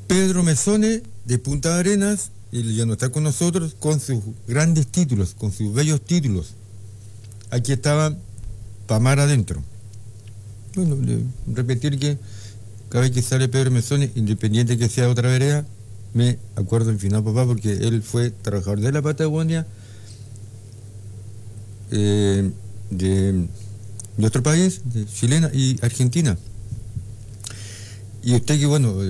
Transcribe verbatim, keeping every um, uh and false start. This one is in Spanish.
Pedro Mesones de Punta Arenas, él ya no está con nosotros, con sus grandes títulos, con sus bellos títulos. Aquí estaba Pamar adentro. Bueno, le, repetir que cada vez que sale Pedro Mesones, independiente que sea otra vereda, me acuerdo en final, papá, porque él fue trabajador de la Patagonia, eh, de, de otro país, de Chilena y Argentina. Y usted que, bueno,